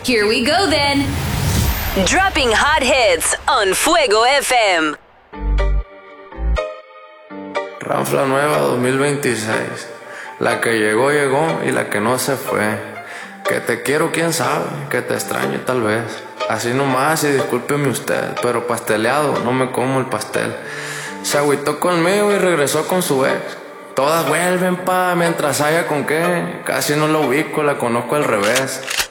Here we go then. Dropping hot hits on Fuego FM. Ranfla nueva 2026. La que llegó, llegó y la que no se fue. Que te quiero, quién sabe, que te extraño tal vez. Así nomás y discúlpeme usted, pero pasteleado, no me como el pastel. Se agüitó conmigo y regresó con su ex. Todas vuelven mientras haya con qué. Casi no la ubico, la conozco al revés.